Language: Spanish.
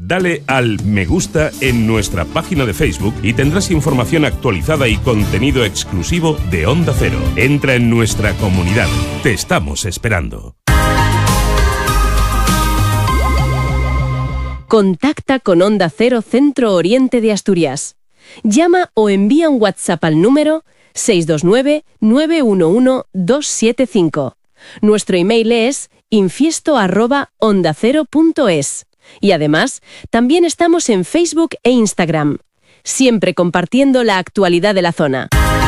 Dale al me gusta en nuestra página de Facebook y tendrás información actualizada y contenido exclusivo de Onda Cero. Entra en nuestra comunidad. Te estamos esperando. Contacta con Onda Cero Centro Oriente de Asturias. Llama o envía un WhatsApp al número 629-911-275. Nuestro email es infiesto@ondacero.es. Y además, también estamos en Facebook e Instagram, siempre compartiendo la actualidad de la zona.